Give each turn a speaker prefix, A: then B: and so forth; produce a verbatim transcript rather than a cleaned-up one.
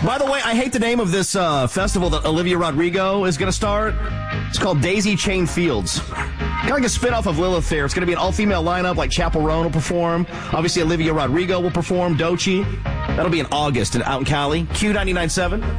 A: By the way, I hate the name of this uh, festival that Olivia Rodrigo is going to start. It's called Daisy Chain Fields. Kind of like a spin-off of Lilith Fair. It's going to be an all-female lineup, like Chappell Roan will perform. Obviously, Olivia Rodrigo will perform, Doechii. That'll be in August and out in Cali. Q ninety-nine point seven.